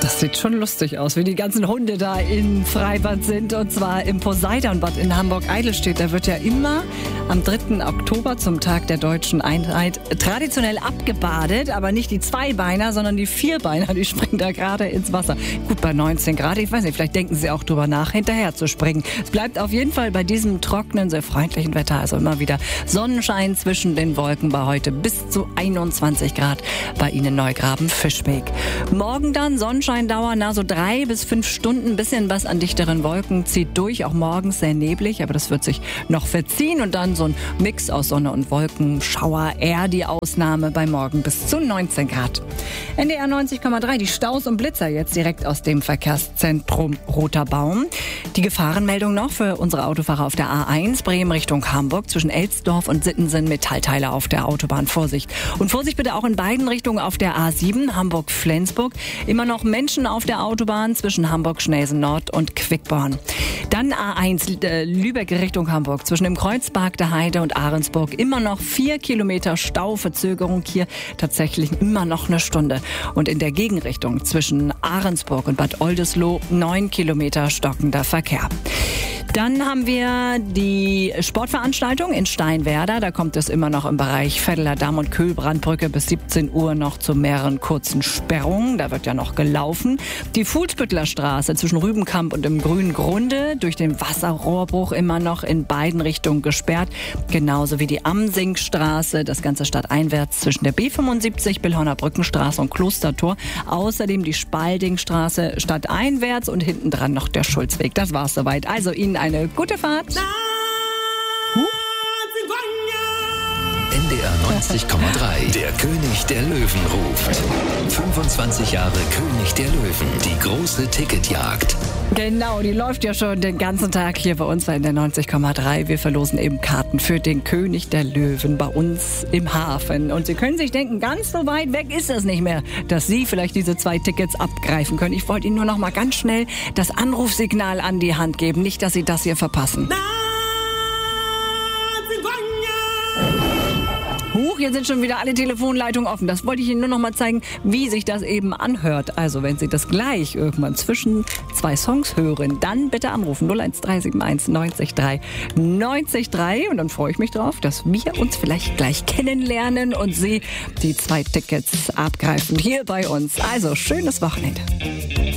Das sieht schon lustig aus, wie die ganzen Hunde da im Freibad sind. Und zwar im Poseidonbad in Hamburg-Eidelstedt. Da wird ja immer am 3. Oktober zum Tag der deutschen Einheit traditionell abgebadet. Aber nicht die Zweibeiner, sondern die Vierbeiner. Die springen da gerade ins Wasser. Gut, bei 19 Grad. Ich weiß nicht, vielleicht denken Sie auch drüber nach, hinterher zu springen. Es bleibt auf jeden Fall bei diesem trockenen, sehr freundlichen Wetter. Also immer wieder Sonnenschein zwischen den Wolken bei heute bis zu 21 Grad bei Ihnen Neugraben-Fischbeck. Morgen dann Sonnenscheindauer, so 3 bis 5 Stunden, bisschen was an dichteren Wolken zieht durch, auch morgens sehr neblig, aber das wird sich noch verziehen und dann so ein Mix aus Sonne und Wolken, Schauer, eher die Ausnahme bei morgen bis zu 19 Grad. NDR 90,3, die Staus und Blitzer jetzt direkt aus dem Verkehrszentrum Roter Baum. Die Gefahrenmeldung noch für unsere Autofahrer auf der A1, Bremen Richtung Hamburg, zwischen Elsdorf und Sittensen Metallteile auf der Autobahn. Vorsicht. Und Vorsicht bitte auch in beiden Richtungen auf der A7, Hamburg-Flensburg. Immer noch Menschen auf der Autobahn zwischen Hamburg-Schnelsen Nord und Quickborn. Dann A1 Lübeck Richtung Hamburg. Zwischen dem Kreuzberg der Heide und Ahrensburg immer noch 4 Kilometer Stauverzögerung. Hier tatsächlich immer noch eine Stunde. Und in der Gegenrichtung zwischen Ahrensburg und Bad Oldesloe 9 Kilometer stockender Verkehr. Dann haben wir die Sportveranstaltung in Steinwerder. Da kommt es immer noch im Bereich Vetteler Damm und Kühlbrandbrücke bis 17 Uhr noch zu mehreren kurzen Sperrungen. Da wird ja noch gelaufen. Die Fuhlsbüttler Straße zwischen Rübenkamp und dem Grünen Grunde durch den Wasserrohrbruch immer noch in beiden Richtungen gesperrt. Genauso wie die Amsingstraße, das Ganze stadteinwärts zwischen der B75, Billhorner Brückenstraße und Klostertor. Außerdem die Spaldingstraße stadteinwärts und hinten dran noch der Schulzweg. Das war's soweit. Also Ihnen eine gute Fahrt. NDR 90,3. Der König der Löwen ruft. 25 Jahre König der Löwen. Die große Ticketjagd. Genau, die läuft ja schon den ganzen Tag hier bei uns in der 90,3. Wir verlosen eben Karten für den König der Löwen bei uns im Hafen. Und Sie können sich denken, ganz so weit weg ist es nicht mehr, dass Sie vielleicht diese 2 Tickets abgreifen können. Ich wollte Ihnen nur noch mal ganz schnell das Anrufsignal an die Hand geben. Nicht, dass Sie das hier verpassen. Huch, jetzt sind schon wieder alle Telefonleitungen offen. Das wollte ich Ihnen nur noch mal zeigen, wie sich das eben anhört. Also, wenn Sie das gleich irgendwann zwischen 2 Songs hören, dann bitte anrufen 01371 90 3 90 3. Und dann freue ich mich drauf, dass wir uns vielleicht gleich kennenlernen und Sie die 2 Tickets abgreifen hier bei uns. Also, schönes Wochenende.